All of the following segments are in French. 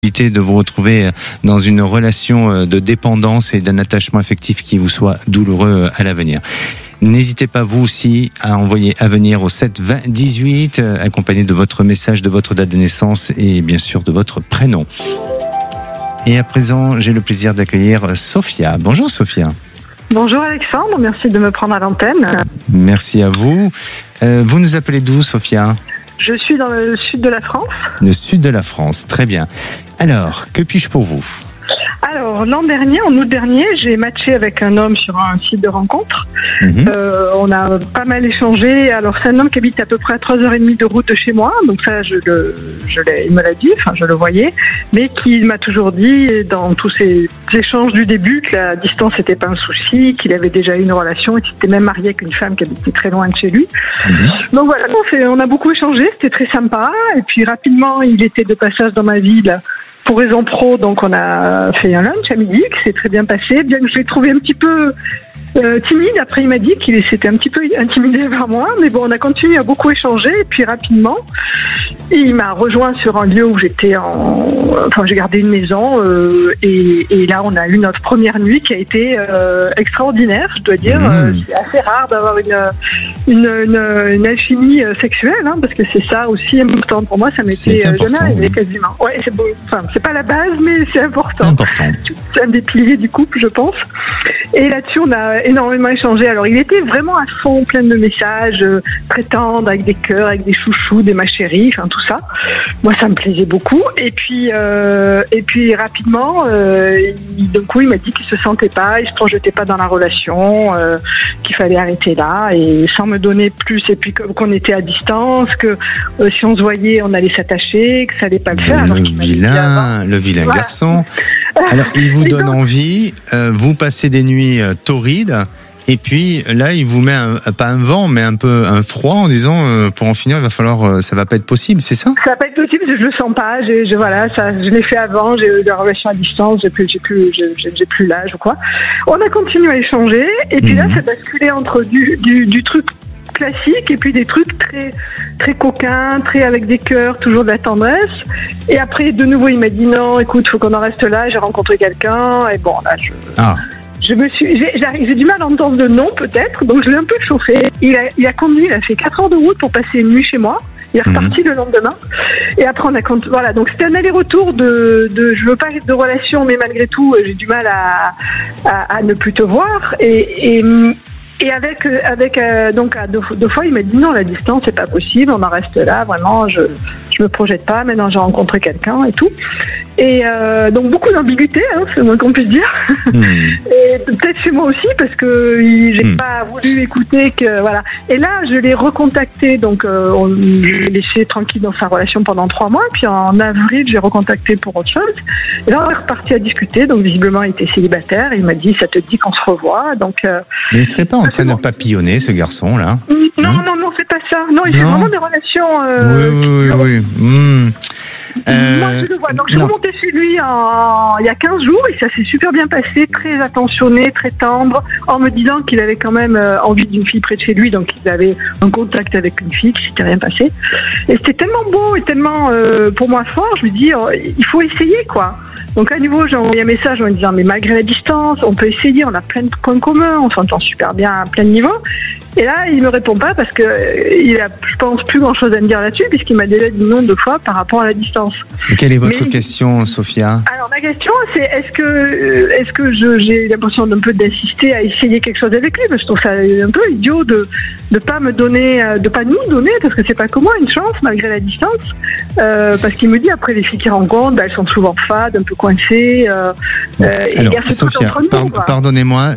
de vous retrouver dans une relation de dépendance et d'un attachement affectif qui vous soit douloureux à l'avenir. N'hésitez pas vous aussi à envoyer Avenir au 7 20 18 accompagné de votre message, de votre date de naissance et bien sûr de votre prénom. Et à présent, j'ai le plaisir d'accueillir Sophia. Bonjour Sophia. Bonjour Alexandre, merci de me prendre à l'antenne. Merci à vous. Vous nous appelez d'où Sophia ? Je suis dans le sud de la France. Le sud de la France, très bien. Alors, que puis-je pour vous ? Alors, l'an dernier, en août dernier, j'ai matché avec un homme sur un site de rencontre. On a pas mal échangé. Alors, c'est un homme qui habite à peu près à 3h30 de route de chez moi. Donc ça, il me l'a dit, enfin, je le voyais. Mais qui m'a toujours dit, dans tous ces échanges du début, que la distance n'était pas un souci, qu'il avait déjà eu une relation et qu'il était même marié avec une femme qui habitait très loin de chez lui. Donc voilà, on a beaucoup échangé, c'était très sympa. Et puis rapidement, il était de passage dans ma ville pour raison pro, donc on a fait un lunch à midi qui s'est très bien passé, bien que je l'ai trouvé un petit peu timide. Après il m'a dit qu'il s'était un petit peu intimidé par moi, mais bon, on a continué à beaucoup échanger et puis rapidement il m'a rejoint sur un lieu où j'ai gardé une maison et là on a eu notre première nuit qui a été extraordinaire, je dois dire. C'est assez rare d'avoir une alchimie sexuelle, parce que c'est ça aussi important pour moi, ça m'était jamais arrivé quasiment. Ouais, c'est beau. Enfin, c'est pas la base, mais c'est important. C'est un des piliers du couple, je pense. Et là-dessus, on a énormément échangé. Alors, il était vraiment à fond, plein de messages très tendres, avec des cœurs, avec des chouchous, des ma chérie, enfin tout ça. Moi, ça me plaisait beaucoup. Et puis rapidement, d'un coup, il m'a dit qu'il se sentait pas, il se projetait pas dans la relation, qu'il fallait arrêter là, et sans me donner plus. Et puis qu'on était à distance, que si on se voyait, on allait s'attacher, que ça allait pas le faire. Le vilain garçon. Alors, il vous donne envie, vous passez des nuits torrides, et puis là, il vous met pas un vent, mais un peu un froid en disant pour en finir, il va falloir, ça va pas être possible, c'est ça ? Ça va pas être possible, je le sens pas. Je l'ai fait avant, j'ai eu des relations à distance, j'ai plus l'âge ou quoi. On a continué à échanger, et puis là, ça basculait entre du truc classique et puis des trucs très très coquins, très avec des cœurs, toujours de la tendresse. Et après de nouveau il m'a dit non, écoute, faut qu'on en reste là, j'ai rencontré quelqu'un et bon là j'ai du mal à entendre le non peut-être, donc je l'ai un peu chauffé. Il a conduit, il a fait 4 heures de route pour passer une nuit chez moi. Il est reparti le lendemain. Et après voilà, donc c'était un aller-retour de je veux pas de relation, mais malgré tout j'ai du mal à ne plus te voir et avec donc à deux fois il m'a dit non, la distance c'est pas possible, on en reste là, vraiment je me projette pas, maintenant j'ai rencontré quelqu'un et tout. Et donc beaucoup d'ambiguïté, c'est moins qu'on puisse dire. Et peut-être chez moi aussi parce que j'ai pas voulu écouter que voilà. Et là je l'ai recontacté, donc je l'ai laissé tranquille dans sa relation pendant 3 mois. Puis en avril j'ai recontacté pour autre chose. Et là on est reparti à discuter. Donc visiblement il était célibataire. Il m'a dit ça te dit qu'on se revoit. Donc mais il serait pas en train de papillonner ce garçon là? Non, c'est pas ça. Non, il fait vraiment des relations. Oui. Moi, je le vois. Donc, je suis remontée chez lui il y a 15 jours et ça s'est super bien passé, très attentionné, très tendre, en me disant qu'il avait quand même envie d'une fille près de chez lui, donc il avait un contact avec une fille qui s'était rien passé. Et c'était tellement beau et tellement, pour moi, fort, je me dis, il faut essayer, quoi. Donc, à nouveau, j'ai envoyé un message en me disant, mais malgré la distance, on peut essayer, on a plein de points communs, on s'entend super bien à plein de niveaux. Et là, il me répond pas parce que il a, je pense, plus grand chose à me dire là-dessus puisqu'il m'a déjà dit non 2 fois par rapport à la distance. Et quelle est votre question, Sophia ? Alors, ma question, c'est est-ce que j'ai l'impression d'un peu d'assister à essayer quelque chose avec lui? Parce que je trouve ça un peu idiot de pas me donner, de pas nous donner, parce que c'est pas comme moi, une chance malgré la distance. Parce qu'il me dit après les filles qu'il rencontre, elles sont souvent fades, un peu coincées. Alors, Sophia, pardonnez-moi,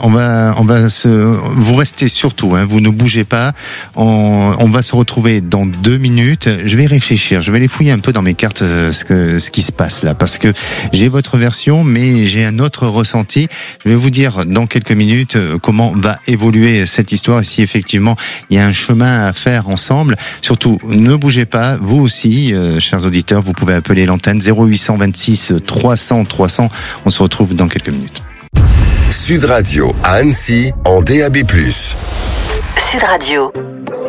vous restez surtout, vous ne bougez pas. On va se retrouver dans 2 minutes. Je vais réfléchir, je vais aller fouiller un peu dans mes cartes ce qui se passe là, parce que j'ai votre version, mais j'ai un autre ressenti. Je vais vous dire dans quelques minutes comment va évoluer cette histoire et si effectivement il y a un chemin à faire ensemble. Surtout, ne bougez pas, vous aussi, chers auditeurs, vous pouvez appeler l'antenne 0826 300 300. On se retrouve dans quelques minutes. Sud Radio à Annecy en DAB+. Sud Radio.